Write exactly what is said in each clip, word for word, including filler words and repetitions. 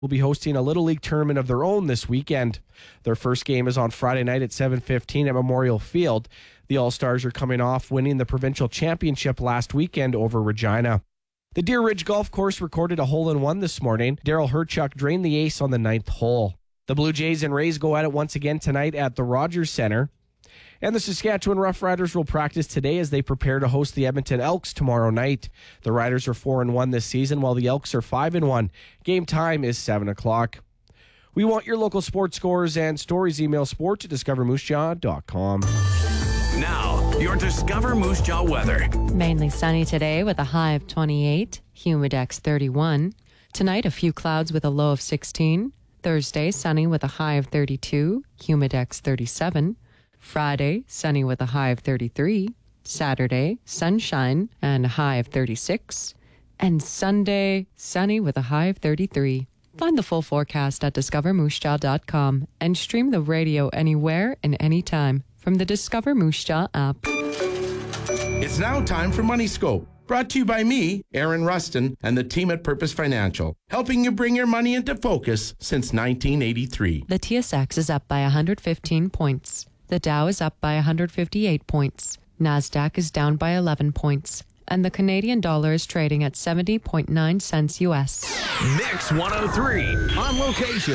will be hosting a Little League tournament of their own this weekend. Their first game is on Friday night at seven fifteen at Memorial Field. The All-Stars are coming off winning the provincial championship last weekend over Regina. The Deer Ridge Golf Course recorded a hole-in-one this morning. Daryl Herchuk drained the ace on the ninth hole. The Blue Jays and Rays go at it once again tonight at the Rogers Centre. And the Saskatchewan Roughriders will practice today as they prepare to host the Edmonton Elks tomorrow night. The Riders are four and one this season, while the Elks are five and one. Game time is seven o'clock. We want your local sports scores and stories. Email sport at discover moose jaw dot com. Now, your Discover Moose Jaw weather. Mainly sunny today with a high of twenty-eight, Humidex thirty-one. Tonight, a few clouds with a low of sixteen. Thursday, sunny with a high of thirty-two, Humidex thirty-seven. Friday, sunny with a high of thirty-three. Saturday, sunshine and a high of thirty-six. And Sunday, sunny with a high of thirty-three. Find the full forecast at discover moose jaw dot com and stream the radio anywhere and anytime from the Discover Moose Jaw app. It's now time for Money Scope. Brought to you by me, Aaron Rustin, and the team at Purpose Financial, helping you bring your money into focus since nineteen eighty-three. The T S X is up by one hundred fifteen points. The Dow is up by one hundred fifty-eight points. NASDAQ is down by eleven points. And the Canadian dollar is trading at seventy point nine cents U S. Mix one oh three on location.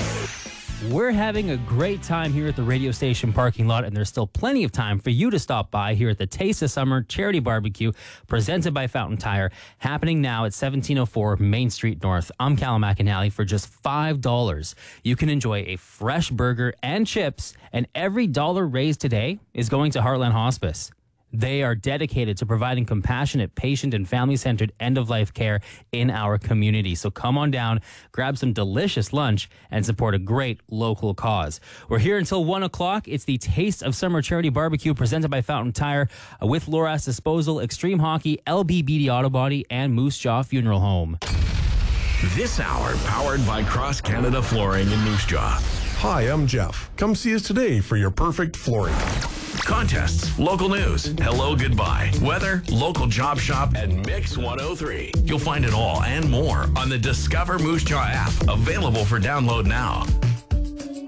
We're having a great time here at the radio station parking lot, and there's still plenty of time for you to stop by here at the Taste of Summer Charity Barbecue, presented by Fountain Tire, happening now at seventeen oh four Main Street North. I'm Callum McAnally. For just five dollars, you can enjoy a fresh burger and chips, and every dollar raised today is going to Heartland Hospice. They are dedicated to providing compassionate, patient, and family-centered end-of-life care in our community. So come on down, grab some delicious lunch, and support a great local cause. We're here until one o'clock. It's the Taste of Summer Charity Barbecue presented by Fountain Tire uh, with Loras Disposal, Extreme Hockey, L B B D Auto Body, and Moose Jaw Funeral Home. This hour powered by Cross Canada Flooring in Moose Jaw. Hi, I'm Jeff. Come see us today for your perfect flooring. Contests, local news, hello, goodbye, weather, local job shop, and Mix one oh three. You'll find it all and more on the Discover Moose Jaw app, available for download now.